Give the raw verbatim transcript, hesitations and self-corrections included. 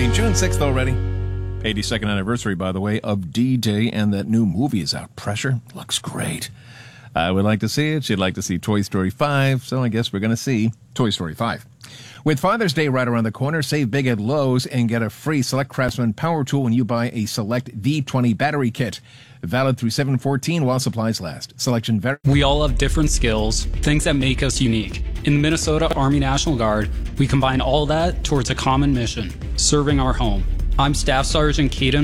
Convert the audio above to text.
mean, June sixth already. eighty-second anniversary, by the way, of D-Day, and that new movie is out. Pressure looks great. I would like to see it. She'd like to see Toy Story five, so I guess we're going to see Toy Story five. With Father's Day right around the corner, save big at Lowe's and get a free Select Craftsman power tool when you buy a Select V twenty battery kit. Valid through seven fourteen while supplies last. Selection var- We all have different skills, things that make us unique. In the Minnesota Army National Guard, we combine all that towards a common mission, serving our home. I'm Staff Sergeant Caden